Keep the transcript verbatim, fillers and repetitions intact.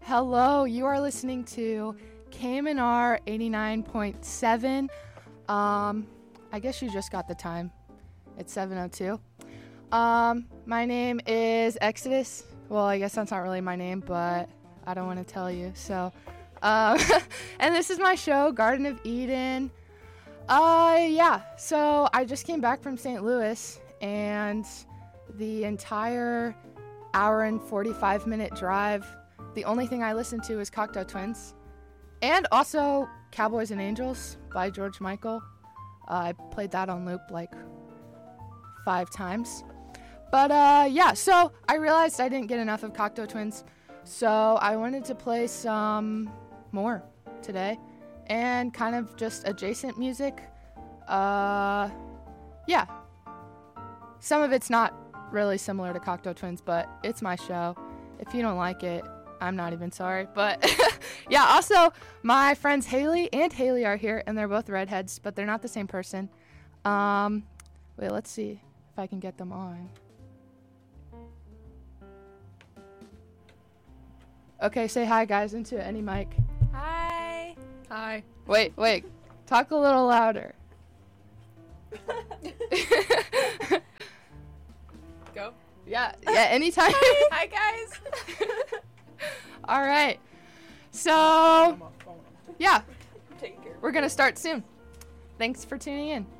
Hello, you are listening to K M N R eighty-nine point seven. Um, I guess you just got the time. It's seven oh two. Um, my name is Exodus. Well, I guess that's not really my name, but I don't want to tell you. So, um, and this is my show, Garden of Eden. Uh, yeah, so I just came back from Saint Louis, and the entire hour and forty-five minute drive, the only thing I listened to was Cocteau Twins, and also Cowboys and Angels by George Michael. Uh, I played that on loop like five times. But uh, yeah, so I realized I didn't get enough of Cocteau Twins, so I wanted to play some more today, and kind of just adjacent music. Uh, yeah. Some of it's not really similar to Cocteau Twins, but it's my show. If you don't like it, I'm not even sorry. But yeah, also my friends Haley and Haley are here, and they're both redheads, but they're not the same person. Um, wait, let's see if I can get them on. Okay, say hi, guys, into any mic. Hi. Hi. Wait, wait. Talk a little louder. Go. Yeah, yeah, anytime. Hi, guys. All right. So, yeah, Take care. we're going to start soon. Thanks for tuning in.